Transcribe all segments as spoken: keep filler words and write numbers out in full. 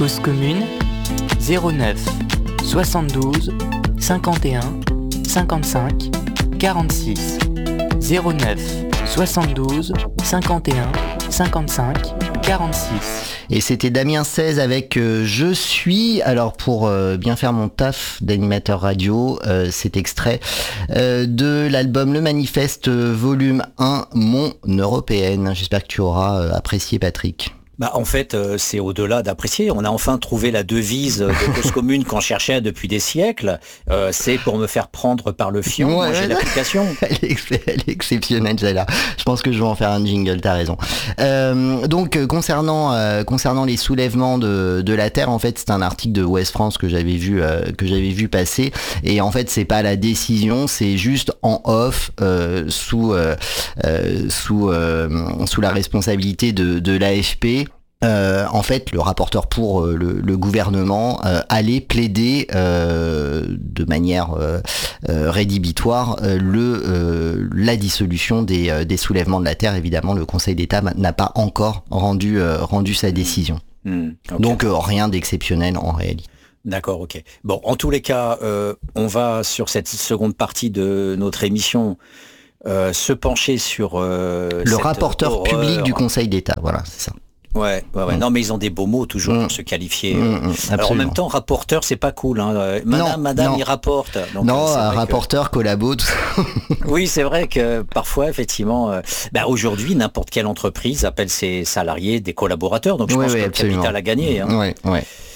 Cause commune, zéro neuf soixante-douze cinquante et un cinquante-cinq quarante-six. zéro neuf soixante-douze cinquante et un cinquante-cinq quarante-six. Et c'était Damien seize avec euh, Je suis. Alors pour euh, bien faire mon taf d'animateur radio, euh, cet extrait euh, de l'album Le Manifeste euh, volume un, Mon Européenne. J'espère que tu auras euh, apprécié, Patrick. Bah, en fait, euh, c'est au-delà d'apprécier. On a enfin trouvé la devise de Cause commune qu'on cherchait depuis des siècles. Euh, c'est pour me faire prendre par le fion. Ouais, moi, j'ai l'application. Elle est, elle est exceptionnelle, celle-là. Je pense que je vais en faire un jingle, t'as raison. Euh, donc, euh, concernant, euh, concernant les soulèvements de, de la Terre, en fait, c'est un article de Ouest France que j'avais vu, euh, que j'avais vu passer. Et en fait, c'est pas la décision, c'est juste en off, euh, sous, euh, euh, sous, euh, sous la responsabilité de, de l'A F P. Euh, en fait, le rapporteur pour euh, le, le gouvernement euh, allait plaider euh, de manière euh, euh, rédhibitoire euh, le euh, la dissolution des, euh, des soulèvements de la Terre. Évidemment, le Conseil d'État n'a pas encore rendu euh, rendu sa décision. Mmh, okay. Donc euh, rien d'exceptionnel en réalité. D'accord, ok. Bon, en tous les cas, euh, on va sur cette seconde partie de notre émission euh, se pencher sur euh, le rapporteur horreur. public du Conseil d'État. Voilà, c'est ça. Ouais, ouais, ouais. Mmh. Non, mais ils ont des beaux mots toujours mmh. pour se qualifier. Mmh, Alors en même temps, rapporteur, c'est pas cool. Hein. Madame, non, madame, non. il rapporte. Donc, non, un rapporteur, que... collabo, tout ça. Oui, c'est vrai que parfois, effectivement, euh, bah, aujourd'hui, n'importe quelle entreprise appelle ses salariés des collaborateurs. Donc je oui, pense oui, que absolument. le capital a gagné. Hein. Oui, oui.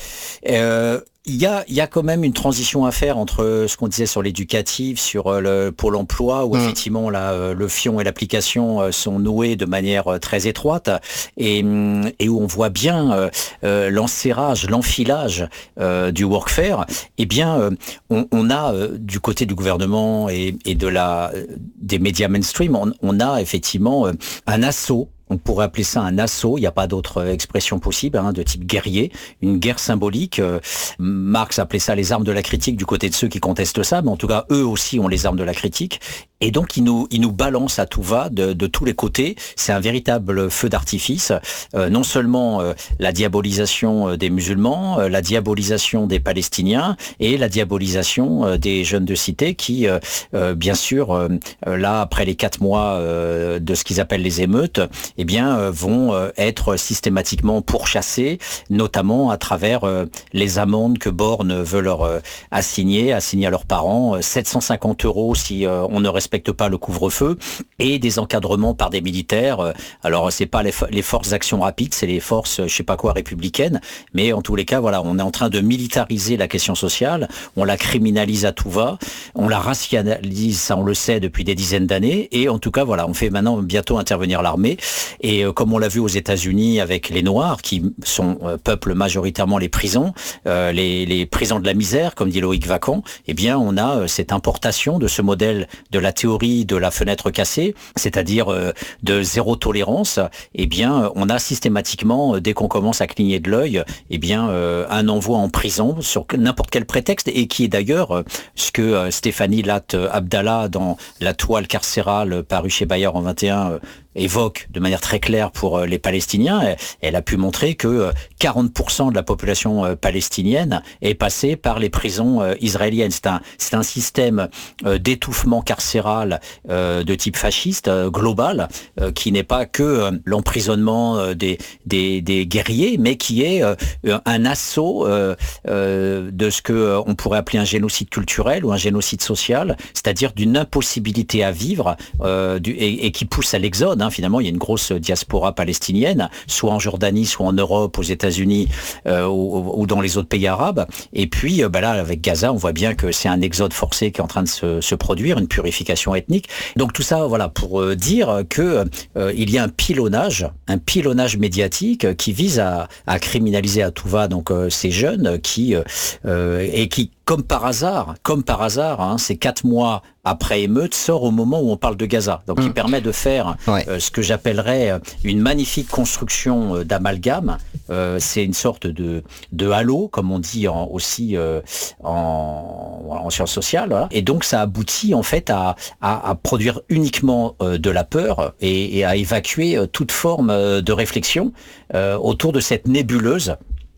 Euh, Il y a, il y a quand même une transition à faire entre ce qu'on disait sur l'éducatif, sur le Pôle emploi, où mmh. effectivement là, le fion et l'application sont noués de manière très étroite, et, et où on voit bien euh, l'enserrage, l'enfilage euh, du workfare. Eh bien, euh, on, on a euh, du côté du gouvernement et, et de la des médias mainstream, on, on a effectivement euh, un assaut. On pourrait appeler ça un assaut, il n'y a pas d'autre expression possible, hein, de type guerrier, une guerre symbolique. Euh, Marx appelait ça les armes de la critique du côté de ceux qui contestent ça, mais en tout cas, eux aussi ont les armes de la critique. Et donc, ils nous, ils nous balancent à tout va de, de tous les côtés. C'est un véritable feu d'artifice. Euh, non seulement euh, la diabolisation des musulmans, euh, la diabolisation des Palestiniens et la diabolisation euh, des jeunes de cité qui, euh, euh, bien sûr, euh, là, après les quatre mois euh, de ce qu'ils appellent les émeutes, eh bien, euh, vont euh, être systématiquement pourchassés, notamment à travers euh, les amendes que Borne veut leur euh, assigner, assigner à leurs parents, euh, sept cent cinquante euros si euh, on ne respecte pas le couvre-feu, et des encadrements par des militaires. Alors, c'est pas les, les forces d'action rapide, c'est les forces, je sais pas quoi, républicaines, mais en tous les cas, voilà, on est en train de militariser la question sociale, on la criminalise à tout va, on la rationalise, ça on le sait depuis des dizaines d'années, et en tout cas, voilà, on fait maintenant bientôt intervenir l'armée. Et euh, comme on l'a vu aux États-Unis avec les Noirs, qui sont euh, peuplent majoritairement les prisons, euh, les, les prisons de la misère, comme dit Loïc Vacan, eh bien, on a euh, cette importation de ce modèle de la théorie de la fenêtre cassée, c'est-à-dire euh, de zéro tolérance. Eh bien, on a systématiquement, dès qu'on commence à cligner de l'œil, eh bien, euh, un envoi en prison sur n'importe quel prétexte, et qui est d'ailleurs euh, ce que euh, Stéphanie Latte Abdallah, dans La toile carcérale parue chez Bayard en vingt et un, euh, évoque de manière très claire pour les Palestiniens. Elle a pu montrer que quarante pour cent de la population palestinienne est passée par les prisons israéliennes. C'est un, c'est un système d'étouffement carcéral de type fasciste, global, qui n'est pas que l'emprisonnement des, des, des guerriers, mais qui est un assaut de ce que on pourrait appeler un génocide culturel ou un génocide social, c'est-à-dire d'une impossibilité à vivre et, et qui pousse à l'exode. Finalement, il y a une grosse diaspora palestinienne, soit en Jordanie, soit en Europe, aux États-Unis euh, ou, ou dans les autres pays arabes. Et puis, euh, bah là, avec Gaza, on voit bien que c'est un exode forcé qui est en train de se, se produire, une purification ethnique. Donc tout ça, voilà, pour euh, dire que euh, il y a un pilonnage, un pilonnage médiatique qui vise à, à criminaliser à tout va donc euh, ces jeunes qui euh, et qui, comme par hasard, comme par hasard, hein, ces quatre mois après émeute sort au moment où on parle de Gaza. Donc, mmh. il permet de faire ouais. euh, ce que j'appellerais une magnifique construction euh, d'amalgame. Euh, c'est une sorte de, de halo, comme on dit en, aussi euh, en, en sciences sociales. Voilà. Et donc, ça aboutit en fait à, à, à produire uniquement euh, de la peur et, et à évacuer euh, toute forme euh, de réflexion euh, autour de cette nébuleuse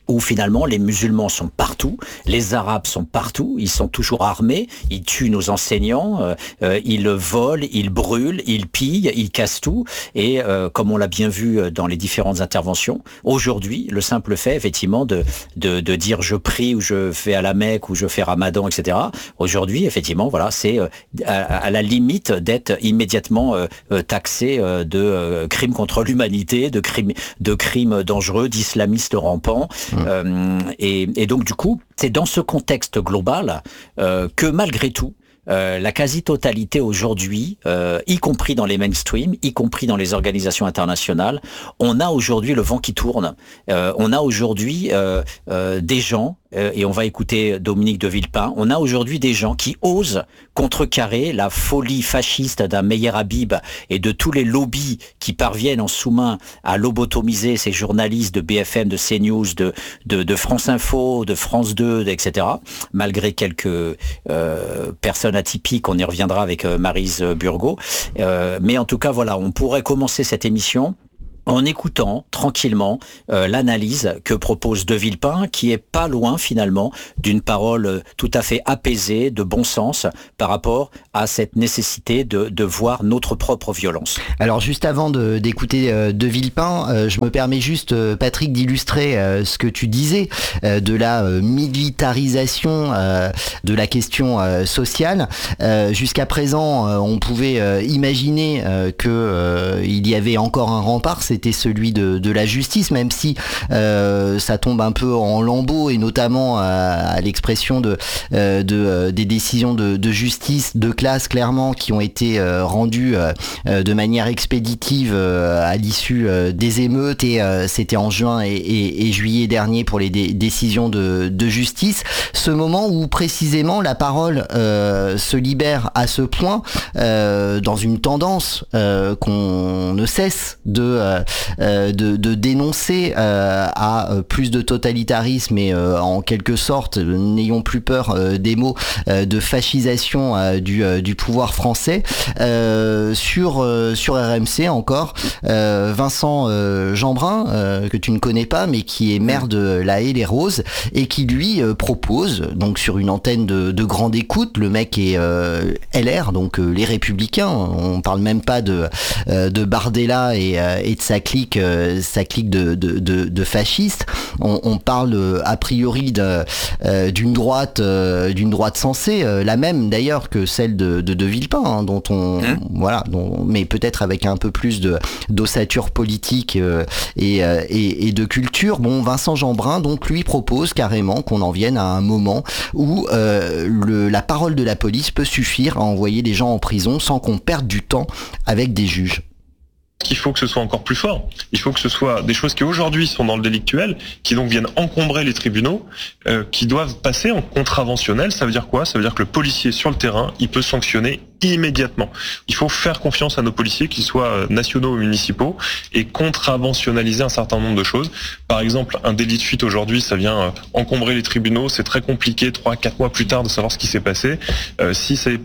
où finalement les musulmans sont partout, les arabes sont partout, ils sont toujours armés, ils tuent nos enseignants, euh, euh, ils volent, ils brûlent, ils pillent, ils cassent tout. Et euh, comme on l'a bien vu dans les différentes interventions, aujourd'hui, le simple fait effectivement de, de, de dire je prie ou je fais à la Mecque ou je fais Ramadan, et cetera. Aujourd'hui, effectivement, voilà, c'est euh, à, à la limite d'être immédiatement euh, taxé euh, de euh, crimes contre l'humanité, de crimes, de crimes dangereux, d'islamistes rampants. Euh, et, et donc du coup, c'est dans ce contexte global euh, que malgré tout, Euh, la quasi-totalité aujourd'hui, euh, y compris dans les mainstream, y compris dans les organisations internationales, on a aujourd'hui le vent qui tourne. Euh, on a aujourd'hui euh, euh, des gens, euh, et on va écouter Dominique de Villepin, on a aujourd'hui des gens qui osent contrecarrer la folie fasciste d'un Meyer Habib et de tous les lobbies qui parviennent en sous-main à lobotomiser ces journalistes de B F M, de CNews, de, de, de France Info, de France deux, et cetera, malgré quelques euh, personnes atypique, on y reviendra avec euh, Maryse Burgot. Euh, mais en tout cas, voilà, on pourrait commencer cette émission en écoutant tranquillement euh, l'analyse que propose De Villepin, qui est pas loin finalement d'une parole tout à fait apaisée, de bon sens, par rapport à cette nécessité de, de voir notre propre violence. Alors juste avant de, d'écouter euh, De Villepin, euh, je me permets juste, euh, Patrick, d'illustrer euh, ce que tu disais euh, de la euh, militarisation euh, de la question euh, sociale. Euh, jusqu'à présent, euh, on pouvait euh, imaginer euh, que euh, il y avait encore un rempart, c'est c'était celui de, de la justice, même si euh, ça tombe un peu en lambeaux, et notamment à, à l'expression de, euh, de, euh, des décisions de, de justice de classe, clairement, qui ont été euh, rendues euh, de manière expéditive euh, à l'issue euh, des émeutes, et euh, c'était en juin et, et, et juillet dernier pour les dé- décisions de, de justice. Ce moment où précisément la parole euh, se libère à ce point, euh, dans une tendance euh, qu'on ne cesse de euh, Euh, de, de dénoncer euh, à euh, plus de totalitarisme, et euh, en quelque sorte, n'ayons plus peur euh, des mots, euh, de fascisation euh, du, euh, du pouvoir français. Euh, sur, euh, sur R M C encore, euh, Vincent euh, Jeanbrun, euh, que tu ne connais pas, mais qui est maire de La Haye-les-Roses, et qui lui euh, propose, donc sur une antenne de, de grande écoute, le mec est euh, L R, donc euh, les Républicains, on parle même pas de, euh, de Bardella et, euh, et de sa clique, euh, sa clique de, de, de, de fascistes. On, on parle euh, a priori de, euh, d'une droite, euh, d'une droite sensée, euh, la même d'ailleurs que celle de, de, de Villepin, hein, dont on, mmh. voilà, dont, mais peut-être avec un peu plus de d'ossature politique euh, et, euh, et, et de culture. Bon, Vincent Jeanbrun donc lui propose carrément qu'on en vienne à un moment où euh, le, la parole de la police peut suffire à envoyer les gens en prison sans qu'on perde du temps avec des juges. Il faut que ce soit encore plus fort. Il faut que ce soit des choses qui aujourd'hui sont dans le délictuel, qui donc viennent encombrer les tribunaux, euh, qui doivent passer en contraventionnel. Ça veut dire quoi ? Ça veut dire que le policier sur le terrain, il peut sanctionner immédiatement. Il faut faire confiance à nos policiers, qu'ils soient nationaux ou municipaux, et contraventionnaliser un certain nombre de choses. Par exemple, un délit de fuite aujourd'hui, ça vient encombrer les tribunaux. C'est très compliqué, trois, quatre mois plus tard, de savoir ce qui s'est passé. Euh, si c'est...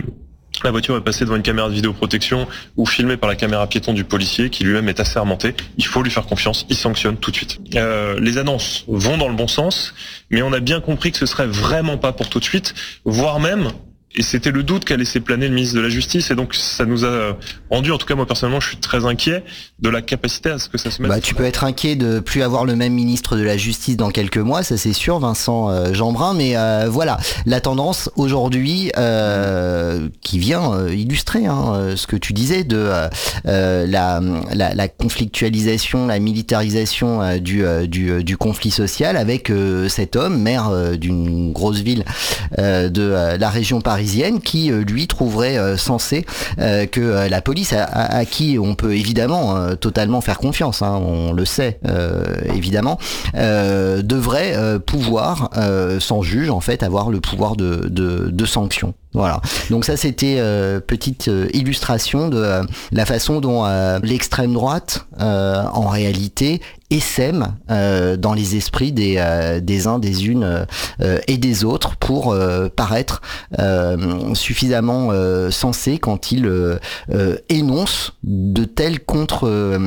La voiture est passée devant une caméra de vidéoprotection ou filmée par la caméra piéton du policier qui lui-même est assermenté. Il faut lui faire confiance, il sanctionne tout de suite. Euh, les annonces vont dans le bon sens, mais on a bien compris que ce serait vraiment pas pour tout de suite, voire même, et c'était le doute qu'a laissé planer le ministre de la Justice, et donc ça nous a rendu, en tout cas moi personnellement, je suis très inquiet de la capacité à ce que ça se mette. Bah, tu peux être inquiet de plus avoir le même ministre de la Justice dans quelques mois, ça c'est sûr, Vincent euh, Jeanbrun, mais euh, voilà, la tendance aujourd'hui euh, qui vient euh, illustrer hein, ce que tu disais de euh, la, la, la conflictualisation, la militarisation euh, du, euh, du, du conflit social, avec euh, cet homme, maire euh, d'une grosse ville euh, de euh, la région parisienne, qui euh, lui trouverait euh, sensé euh, que euh, la police, à, à, à qui on peut évidemment euh, totalement faire confiance, hein, on le sait euh, évidemment, euh, devrait euh, pouvoir, euh, sans juge en fait, avoir le pouvoir de, de, de sanction. Voilà. Donc ça c'était euh, petite euh, illustration de euh, la façon dont euh, l'extrême droite euh, en réalité essaime euh, dans les esprits des, euh, des uns, des unes euh, et des autres pour euh, paraître euh, suffisamment euh, sensé quand il euh, euh, énonce de tels contre... Euh,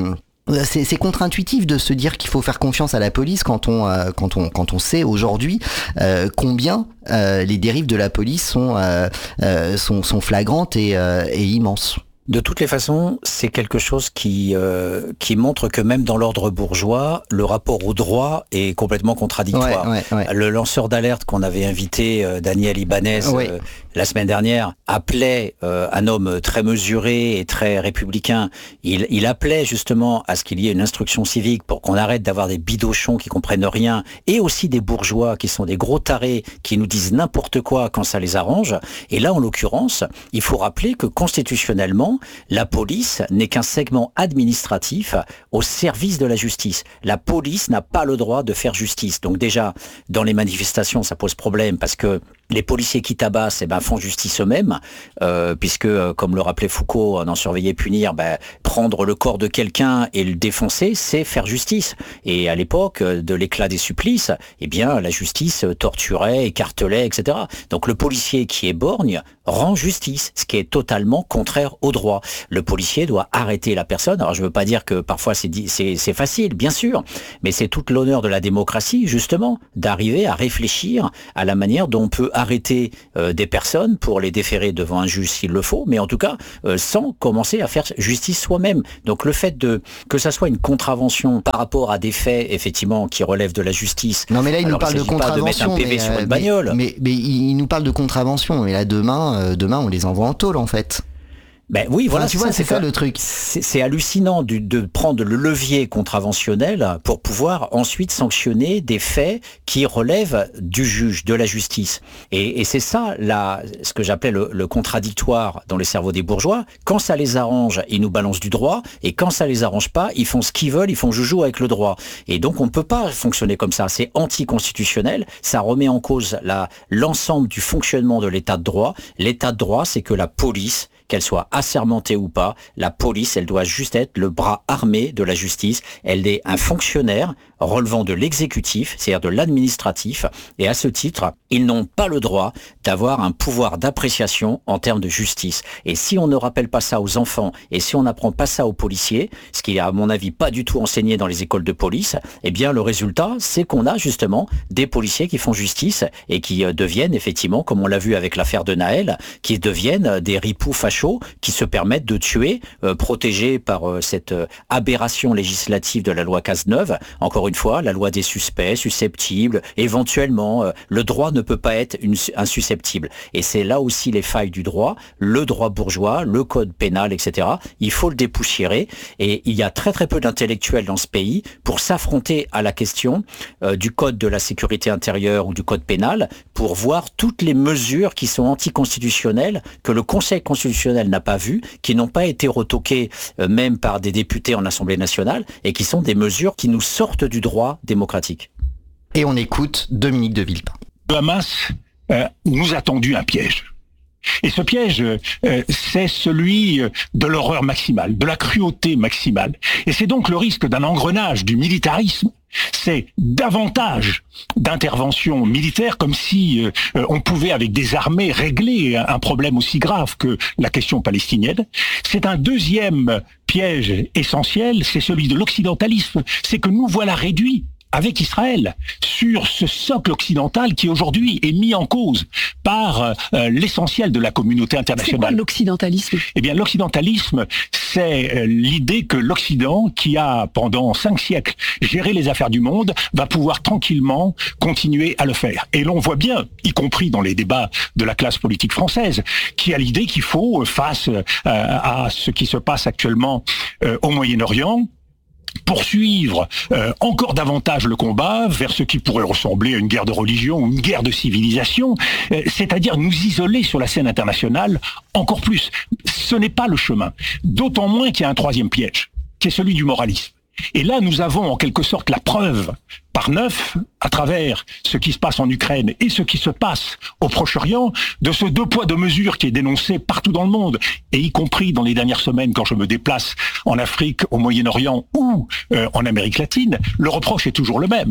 C'est, c'est contre-intuitif de se dire qu'il faut faire confiance à la police quand on euh, quand on quand on sait aujourd'hui euh, combien euh, les dérives de la police sont euh, euh, sont, sont flagrantes et, euh, et immenses. De toutes les façons, c'est quelque chose qui euh, qui montre que même dans l'ordre bourgeois, le rapport au droit est complètement contradictoire. Ouais, ouais, ouais. Le lanceur d'alerte qu'on avait invité, euh, Daniel Ibanez, ouais. euh, la semaine dernière, appelait euh, un homme très mesuré et très républicain. Il, il appelait justement à ce qu'il y ait une instruction civique pour qu'on arrête d'avoir des bidochons qui comprennent rien, et aussi des bourgeois qui sont des gros tarés qui nous disent n'importe quoi quand ça les arrange. Et là, en l'occurrence, il faut rappeler que constitutionnellement, la police n'est qu'un segment administratif au service de la justice. La police n'a pas le droit de faire justice. Donc déjà, dans les manifestations, ça pose problème parce que les policiers qui tabassent, eh ben, font justice eux-mêmes, euh, puisque, euh, comme le rappelait Foucault dans Surveiller et punir, ben, prendre le corps de quelqu'un et le défoncer, c'est faire justice. Et à l'époque de l'éclat des supplices, eh bien, la justice torturait, écartelait, et cetera. Donc le policier qui est borgne rend justice, ce qui est totalement contraire au droit. Le policier doit arrêter la personne. Alors je veux pas dire que parfois c'est, c'est, c'est facile, bien sûr, mais c'est tout l'honneur de la démocratie, justement, d'arriver à réfléchir à la manière dont on peut arrêter euh, des personnes pour les déférer devant un juge s'il le faut, mais en tout cas euh, sans commencer à faire justice soi-même. Donc le fait de que ça soit une contravention par rapport à des faits effectivement qui relèvent de la justice. Non mais là il alors, nous parle il de contravention. De mettre un P V mais, sur une mais, bagnole. Mais, mais, mais il nous parle de contravention et là demain, euh, demain on les envoie en tôle en fait. Ben oui, voilà, enfin, tu vois, c'est, c'est ça le truc. C'est, c'est hallucinant du, de prendre le levier contraventionnel pour pouvoir ensuite sanctionner des faits qui relèvent du juge, de la justice. Et, et c'est ça, là, ce que j'appelais le, le contradictoire dans les cerveaux des bourgeois. Quand ça les arrange, ils nous balancent du droit, et quand ça les arrange pas, ils font ce qu'ils veulent, ils font joujou avec le droit. Et donc, on peut pas fonctionner comme ça. C'est anticonstitutionnel. Ça remet en cause la, l'ensemble du fonctionnement de l'état de droit. L'état de droit, c'est que la police, qu'elle soit assermentée ou pas, la police, elle doit juste être le bras armé de la justice. Elle est un fonctionnaire relevant de l'exécutif, c'est-à-dire de l'administratif, et à ce titre, ils n'ont pas le droit d'avoir un pouvoir d'appréciation en termes de justice. Et si on ne rappelle pas ça aux enfants, et si on n'apprend pas ça aux policiers, ce qui est à mon avis pas du tout enseigné dans les écoles de police, eh bien le résultat, c'est qu'on a justement des policiers qui font justice et qui deviennent effectivement, comme on l'a vu avec l'affaire de Naël, qui deviennent des ripoux fachos qui se permettent de tuer, euh, protégés par euh, cette euh, aberration législative de la loi Cazeneuve. Encore une fois, la loi des suspects, susceptibles, éventuellement, euh, le droit ne peut pas être une, un susceptible. Et c'est là aussi les failles du droit, le droit bourgeois, le code pénal, et cetera. Il faut le dépoussiérer. Et il y a très très peu d'intellectuels dans ce pays pour s'affronter à la question euh, du code de la sécurité intérieure ou du code pénal, pour voir toutes les mesures qui sont anticonstitutionnelles, que le Conseil constitutionnel n'a pas vu, qui n'ont pas été retoquées euh, même par des députés en Assemblée nationale, et qui sont des mesures qui nous sortent du droit démocratique. Et on écoute Dominique de Villepin. Le Hamas euh, nous a tendu un piège. Et ce piège, euh, c'est celui de l'horreur maximale, de la cruauté maximale. Et c'est donc le risque d'un engrenage du militarisme. C'est davantage d'interventions militaires, comme si euh, on pouvait, avec des armées, régler un problème aussi grave que la question palestinienne. C'est un deuxième piège essentiel, c'est celui de l'occidentalisme. C'est que nous voilà réduits avec Israël sur ce socle occidental qui aujourd'hui est mis en cause par euh, l'essentiel de la communauté internationale. C'est quoi l'occidentalisme ? Eh bien, l'occidentalisme, c'est euh, l'idée que l'Occident, qui a pendant cinq siècles géré les affaires du monde, va pouvoir tranquillement continuer à le faire. Et l'on voit bien, y compris dans les débats de la classe politique française, qui a l'idée qu'il faut, face euh, à ce qui se passe actuellement euh, au Moyen-Orient, poursuivre euh, encore davantage le combat vers ce qui pourrait ressembler à une guerre de religion ou une guerre de civilisation, euh, c'est-à-dire nous isoler sur la scène internationale encore plus. Ce n'est pas le chemin, d'autant moins qu'il y a un troisième piège, qui est celui du moralisme. Et là, nous avons en quelque sorte la preuve par neuf, à travers ce qui se passe en Ukraine et ce qui se passe au Proche-Orient, de ce deux poids deux mesures qui est dénoncé partout dans le monde, et y compris dans les dernières semaines quand je me déplace en Afrique, au Moyen-Orient ou euh, en Amérique latine. Le reproche est toujours le même.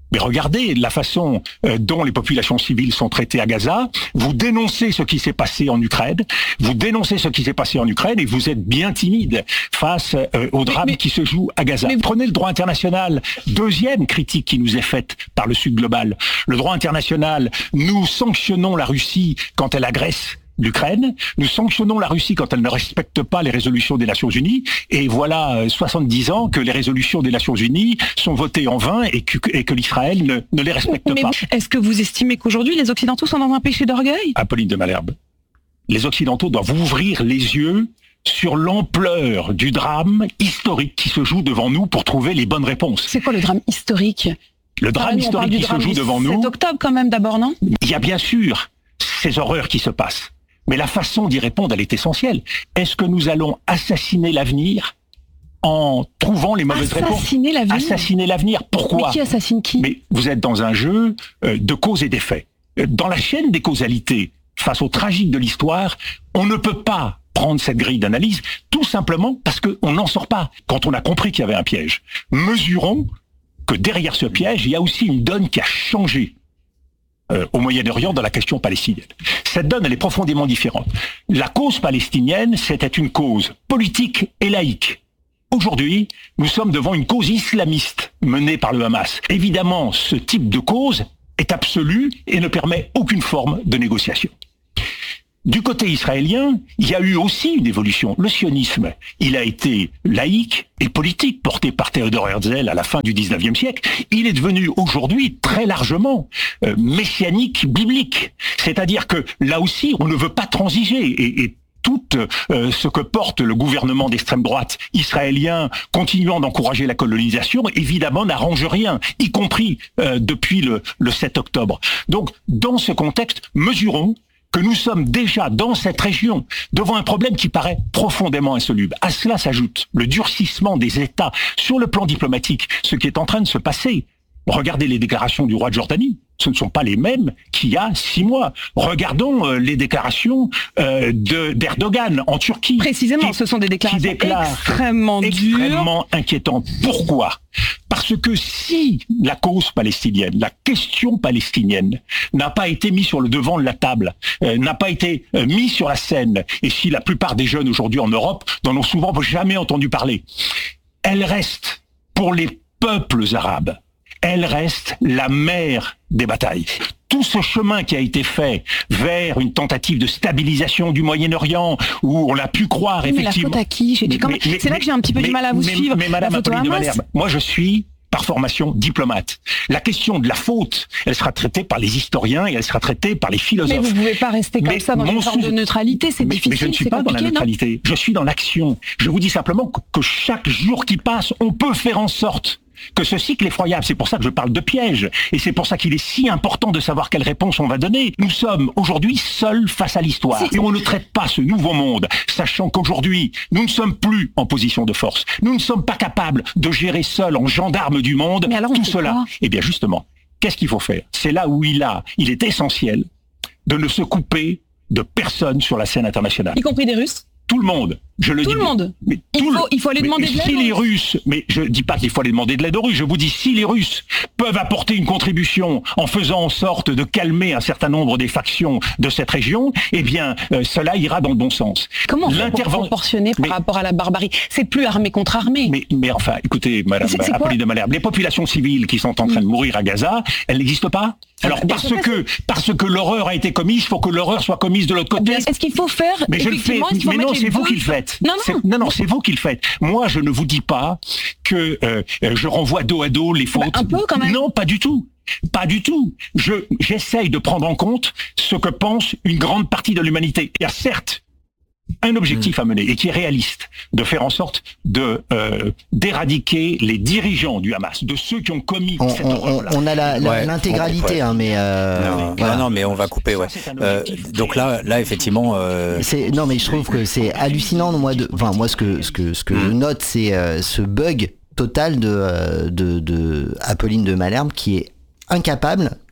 Mais regardez la façon euh, dont les populations civiles sont traitées à Gaza. Vous dénoncez ce qui s'est passé en Ukraine. Vous dénoncez ce qui s'est passé en Ukraine et vous êtes bien timide face euh, au drame mais, mais, qui se joue à Gaza. Mais... Prenez le droit international. Deuxième critique qui nous est faite par le Sud global. Le droit international, nous sanctionnons la Russie quand elle agresse l'Ukraine, nous sanctionnons la Russie quand elle ne respecte pas les résolutions des Nations Unies, et voilà soixante-dix ans que les résolutions des Nations Unies sont votées en vain et que, et que l'Israël ne, ne les respecte Mais pas. Est-ce que vous estimez qu'aujourd'hui les Occidentaux sont dans un péché d'orgueil ? Apolline de Malherbe, les Occidentaux doivent ouvrir les yeux sur l'ampleur du drame historique qui se joue devant nous pour trouver les bonnes réponses. C'est quoi le drame historique ? Le drame nous, historique qui se joue devant nous... sept octobre quand même d'abord, non ? Il y a bien sûr ces horreurs qui se passent. Mais la façon d'y répondre, elle est essentielle. Est-ce que nous allons assassiner l'avenir en trouvant les mauvaises assassiner réponses ? Assassiner l'avenir Assassiner l'avenir. Pourquoi ? Mais qui assassine qui ? Mais vous êtes dans un jeu euh, de cause et d'effet. Dans la chaîne des causalités, face au tragique de l'histoire, on ne peut pas prendre cette grille d'analyse, tout simplement parce qu'on n'en sort pas. Quand on a compris qu'il y avait un piège, mesurons que derrière ce piège, il y a aussi une donne qui a changé. Euh, au Moyen-Orient dans la question palestinienne. Cette donne, elle est profondément différente. La cause palestinienne, c'était une cause politique et laïque. Aujourd'hui, nous sommes devant une cause islamiste menée par le Hamas. Évidemment, ce type de cause est absolu et ne permet aucune forme de négociation. Du côté israélien, il y a eu aussi une évolution. Le sionisme, il a été laïque et politique, porté par Theodor Herzl à la fin du dix-neuvième siècle. Il est devenu aujourd'hui très largement euh, messianique, biblique. C'est-à-dire que là aussi, on ne veut pas transiger. Et, et tout euh, ce que porte le gouvernement d'extrême droite israélien, continuant d'encourager la colonisation, évidemment n'arrange rien, y compris euh, depuis le, le sept octobre. Donc, dans ce contexte, mesurons que nous sommes déjà dans cette région devant un problème qui paraît profondément insoluble. À cela s'ajoute le durcissement des États sur le plan diplomatique, ce qui est en train de se passer. Regardez les déclarations du roi de Jordanie. Ce ne sont pas les mêmes qu'il y a six mois. Regardons euh, les déclarations euh, de, d'Erdogan en Turquie. Précisément, qui, ce sont des déclarations extrêmement dures. Extrêmement inquiétantes. Pourquoi ? Parce que si la cause palestinienne, la question palestinienne n'a pas été mise sur le devant de la table, euh, n'a pas été euh, mise sur la scène, et si la plupart des jeunes aujourd'hui en Europe n'en ont souvent jamais entendu parler, elle reste pour les peuples arabes. Elle reste la mère des batailles. Tout ce chemin qui a été fait vers une tentative de stabilisation du Moyen-Orient, où on a pu croire oui, effectivement... Mais la faute à qui ? J'ai mais, quand même... mais, C'est mais, là que j'ai un petit peu mais, du mal à vous mais, suivre. Mais, mais Madame Apolline de Malherbe, moi je suis par formation diplomate. La question de la faute, elle sera traitée par les historiens et elle sera traitée par les philosophes. Mais vous ne pouvez pas rester comme mais ça dans une forme de neutralité, c'est mais, difficile, mais je ne suis pas dans la neutralité, je suis dans l'action. Je vous dis simplement que, que chaque jour qui passe, on peut faire en sorte que ce cycle effroyable, c'est pour ça que je parle de piège, et c'est pour ça qu'il est si important de savoir quelle réponse on va donner. Nous sommes aujourd'hui seuls face à l'histoire, c'est... et on ne traite pas ce nouveau monde, sachant qu'aujourd'hui, nous ne sommes plus en position de force. Nous ne sommes pas capables de gérer seuls, en gendarmes du monde, mais alors, tout cela. Eh bien justement, qu'est-ce qu'il faut faire ? C'est là où il a, il est essentiel de ne se couper de personne sur la scène internationale. Y compris des Russes ? Tout le monde. Je le tout dis. le monde. Mais il, tout faut, le... il faut aller demander mais de l'aide. Si les Russes, mais je dis pas qu'il faut aller demander de l'aide aux Russes, je vous dis si les Russes peuvent apporter une contribution en faisant en sorte de calmer un certain nombre des factions de cette région, eh bien euh, cela ira dans le bon sens. Comment on fait pour proportionner par mais... rapport à la barbarie ? C'est plus armée contre armée. Mais, mais enfin, écoutez, Madame Apolline de Malherbe, les populations civiles qui sont en train de mourir à Gaza, elles n'existent pas. Alors parce que parce que l'horreur a été commise, il faut que l'heur soit commise de l'autre côté. Est-ce qu'il faut faire Mais je le fais. Mais non, c'est vous qui le faites. Non, non. Non, non, c'est vous qui le faites. Moi, je ne vous dis pas que euh, je renvoie dos à dos les fautes. Bah, un peu quand même. Non, pas du tout. Pas du tout. Je j'essaye de prendre en compte ce que pense une grande partie de l'humanité. Il y a certes un objectif mmh. à mener et qui est réaliste, de faire en sorte de euh, d'éradiquer les dirigeants du Hamas, de ceux qui ont commis on, cette on, horreur-là. On a la, la, ouais, l'intégralité, ouais. hein, mais euh, non, voilà. non, non, mais on va couper. Ouais. Euh, donc là, là, effectivement, euh... c'est non, mais je trouve que c'est hallucinant. Moi, de, enfin, moi, ce que ce que ce que mmh. je note, c'est euh, ce bug total de, de de Apolline de Malherbe qui est incapable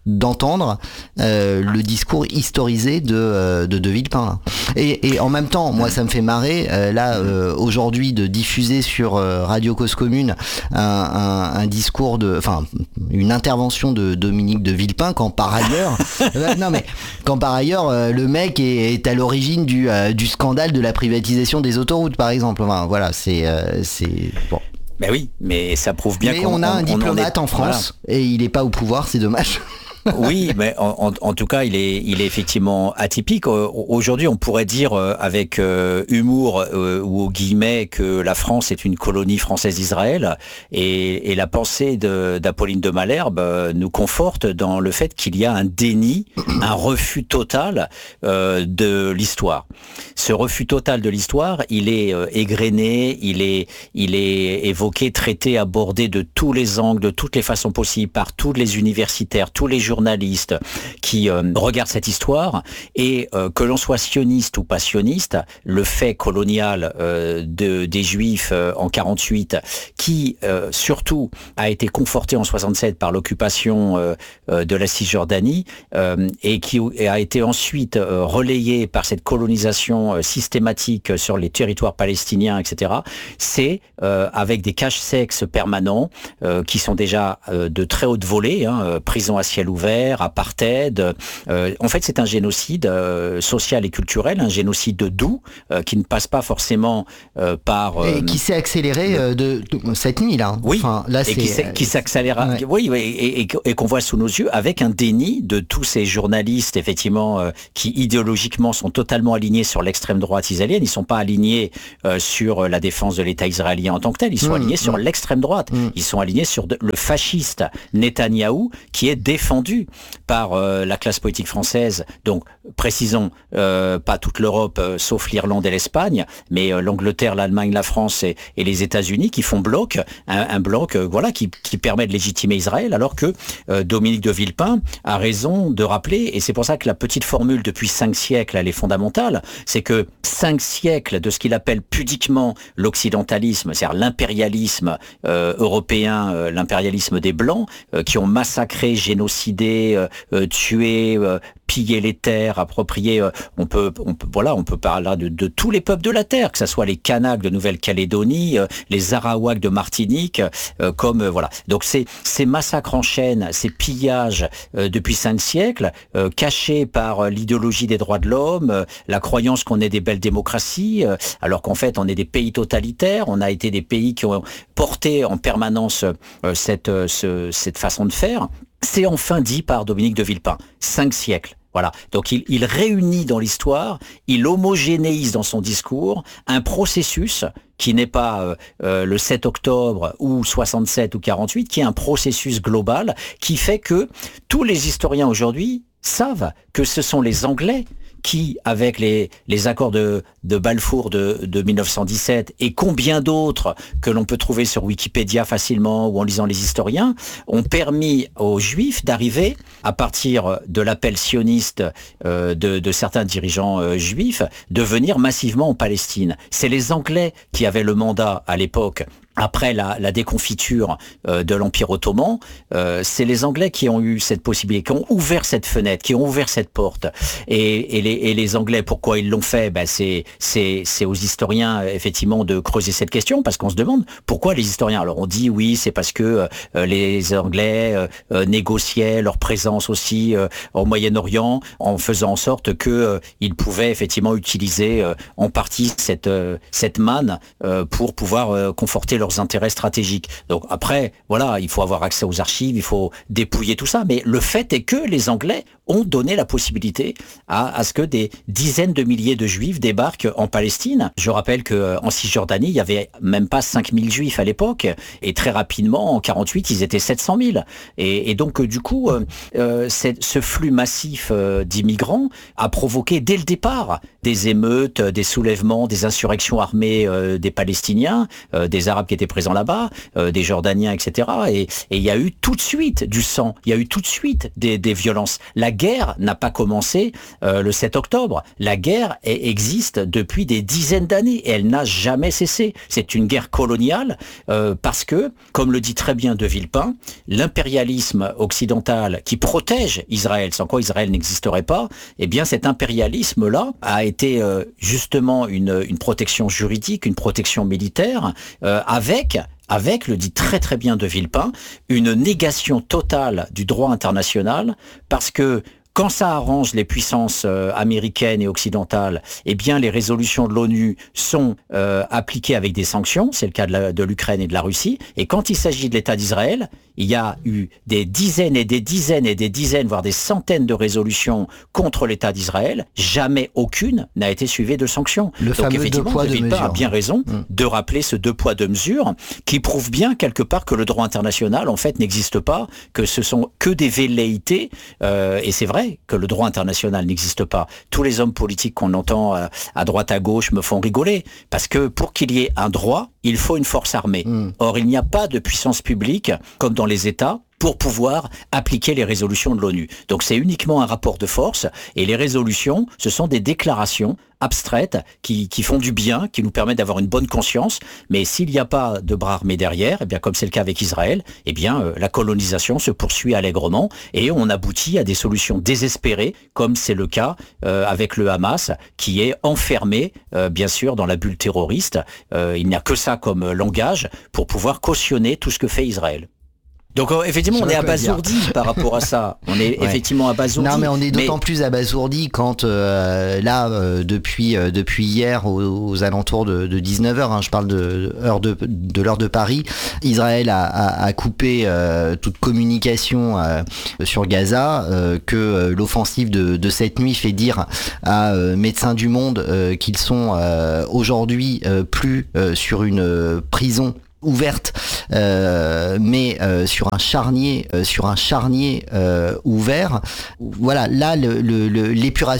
d'entendre euh, le discours historisé de, euh, de De Villepin. Là. Et, et en même temps, moi, ça me fait marrer, euh, là, euh, aujourd'hui, de diffuser sur euh, Radio Cause Commune un, un, un discours de... Enfin, une intervention de Dominique de Villepin, quand par ailleurs... euh, non, mais quand par ailleurs, euh, le mec est, est à l'origine du, euh, du scandale de la privatisation des autoroutes, par exemple. Enfin, voilà, c'est... Euh, c'est bon. Ben oui, mais ça prouve bien mais qu'on on a un on, diplomate on est, en France, voilà. Et il n'est pas au pouvoir, c'est dommage. Oui, mais en, en, en tout cas, il est, il est effectivement atypique. Aujourd'hui, on pourrait dire avec euh, humour euh, ou au guillemets que la France est une colonie française d'Israël, et, et la pensée de, d'Apolline de Malherbe euh, nous conforte dans le fait qu'il y a un déni, un refus total euh, de l'histoire. Ce refus total de l'histoire, il est euh, égrené, il est, il est évoqué, traité, abordé de tous les angles, de toutes les façons possibles, par tous les universitaires, tous les journalistes, journalistes qui euh, regardent cette histoire, et euh, que l'on soit sioniste ou pas sioniste, le fait colonial euh, de, des Juifs euh, en quarante-huit, qui euh, surtout a été conforté en soixante-sept par l'occupation euh, euh, de la Cisjordanie, euh, et qui a été ensuite euh, relayé par cette colonisation euh, systématique sur les territoires palestiniens, et cetera, c'est euh, avec des cache-sexes permanents euh, qui sont déjà euh, de très haute volée, hein, euh, prison à ciel ouvert, apartheid. Euh, en fait, c'est un génocide euh, social et culturel, un génocide doux euh, qui ne passe pas forcément euh, par... Euh, et qui s'est accéléré euh, de, de cette nuit, là. Oui, enfin, là, et qui, qui s'accélère. Ouais. Oui, oui, et, et, et qu'on voit sous nos yeux avec un déni de tous ces journalistes, effectivement, euh, qui idéologiquement sont totalement alignés sur l'extrême droite israélienne. Ils ne sont pas alignés euh, sur la défense de l'État israélien en tant que tel. Ils sont mmh, alignés mmh. sur l'extrême droite. Mmh. Ils sont alignés sur de, le fasciste Netanyahou, qui est défendu par euh, la classe politique française, donc précisons euh, pas toute l'Europe euh, sauf l'Irlande et l'Espagne, mais euh, l'Angleterre, l'Allemagne, la France et, et les États-Unis qui font bloc, un, un bloc euh, voilà qui, qui permet de légitimer Israël, alors que euh, Dominique de Villepin a raison de rappeler, et c'est pour ça que la petite formule depuis cinq siècles elle est fondamentale, c'est que cinq siècles de ce qu'il appelle pudiquement l'occidentalisme, c'est-à-dire l'impérialisme euh, européen, euh, l'impérialisme des Blancs, euh, qui ont massacré, génocidé, Euh, euh, tuer, euh, piller les terres, approprier. Euh, on peut, on peut, voilà, on peut parler de, de tous les peuples de la terre, que ce soit les Kanaks de Nouvelle-Calédonie, euh, les Arawaks de Martinique, euh, comme euh, voilà. Donc ces ces massacres en chaîne, ces pillages euh, depuis cinq siècles, euh, cachés par euh, l'idéologie des droits de l'homme, euh, la croyance qu'on est des belles démocraties, euh, alors qu'en fait on est des pays totalitaires. On a été des pays qui ont porté en permanence euh, cette euh, ce, cette façon de faire. C'est enfin dit par Dominique de Villepin. Cinq siècles. Voilà. Donc il, il réunit dans l'histoire, il homogénéise dans son discours un processus qui n'est pas euh, euh, le sept octobre ou soixante-sept ou quarante-huit, qui est un processus global qui fait que tous les historiens aujourd'hui savent que ce sont les Anglais qui, avec les, les accords de, de Balfour de, de mille neuf cent dix-sept et combien d'autres que l'on peut trouver sur Wikipédia facilement ou en lisant les historiens, ont permis aux Juifs d'arriver, à partir de l'appel sioniste euh, de, de certains dirigeants euh, juifs, de venir massivement en Palestine. C'est les Anglais qui avaient le mandat à l'époque. Après la, la déconfiture euh, de l'Empire ottoman, euh, c'est les Anglais qui ont eu cette possibilité, qui ont ouvert cette fenêtre, qui ont ouvert cette porte. Et, et, les, et les Anglais, pourquoi ils l'ont fait? Ben c'est, c'est, c'est aux historiens effectivement de creuser cette question, parce qu'on se demande pourquoi les historiens. Alors on dit oui, c'est parce que euh, les Anglais euh, négociaient leur présence aussi euh, au Moyen-Orient, en faisant en sorte que euh, ils pouvaient effectivement utiliser euh, en partie cette euh, cette manne euh, pour pouvoir euh, conforter leur intérêts stratégiques. Donc après, voilà, il faut avoir accès aux archives, il faut dépouiller tout ça, mais le fait est que les Anglais ont donné la possibilité à, à ce que des dizaines de milliers de Juifs débarquent en Palestine. Je rappelle qu'en Cisjordanie, il y avait même pas cinq mille Juifs à l'époque, et très rapidement, en quarante-huit, ils étaient sept cent mille. Et, et donc, du coup, euh, c'est, ce flux massif euh, d'immigrants a provoqué dès le départ des émeutes, des soulèvements, des insurrections armées euh, des Palestiniens, euh, des Arabes qui étaient présents là-bas, euh, des Jordaniens, et cetera. Et il y a eu tout de suite du sang, il y a eu tout de suite des, des violences. La guerre n'a pas commencé euh, le sept octobre. La guerre est, existe depuis des dizaines d'années et elle n'a jamais cessé. C'est une guerre coloniale euh, parce que, comme le dit très bien De Villepin, l'impérialisme occidental qui protège Israël, sans quoi Israël n'existerait pas, eh bien cet impérialisme-là a été euh, justement une, une protection juridique, une protection militaire, euh, avec... avec, le dit très très bien De Villepin, une négation totale du droit international, parce que quand ça arrange les puissances euh, américaines et occidentales, eh bien les résolutions de l'ONU sont euh, appliquées avec des sanctions, c'est le cas de, la, de l'Ukraine et de la Russie, et quand il s'agit de l'État d'Israël, il y a eu des dizaines et des dizaines et des dizaines, voire des centaines de résolutions contre l'État d'Israël, jamais aucune n'a été suivie de sanctions. Le Donc fameux effectivement, deux poids, De deux Villepin mesures. a bien raison Mmh. de rappeler ce deux poids deux mesures, qui prouve bien quelque part que le droit international en fait n'existe pas, que ce sont que des velléités, euh, et c'est vrai que le droit international n'existe pas. Tous les hommes politiques qu'on entend euh, à droite à gauche me font rigoler, parce que pour qu'il y ait un droit, il faut une force armée. Mmh. Or, il n'y a pas de puissance publique, comme dans les États, pour pouvoir appliquer les résolutions de l'ONU. Donc c'est uniquement un rapport de force, et les résolutions, ce sont des déclarations abstraites qui, qui font du bien, qui nous permettent d'avoir une bonne conscience, mais s'il n'y a pas de bras armés derrière, eh bien comme c'est le cas avec Israël, eh bien euh, la colonisation se poursuit allègrement, et on aboutit à des solutions désespérées, comme c'est le cas euh, avec le Hamas, qui est enfermé, euh, bien sûr, dans la bulle terroriste. Euh, il n'y a que ça comme langage pour pouvoir cautionner tout ce que fait Israël. Donc euh, effectivement, on est abasourdi par rapport à ça. On est ouais. effectivement abasourdi. Non, mais on est d'autant mais... plus abasourdi quand euh, là, euh, depuis euh, depuis hier, aux, aux alentours de, de dix-neuf heures, hein, je parle de heure de, de l'heure de Paris, Israël a, a, a coupé euh, toute communication euh, sur Gaza, euh, que euh, l'offensive de, de cette nuit fait dire à euh, Médecins du Monde euh, qu'ils sont euh, aujourd'hui euh, plus euh, sur une euh, prison ouverte, euh, mais euh, sur un charnier, euh, sur un charnier euh, ouvert. Voilà, là, le, le, le, l'épuration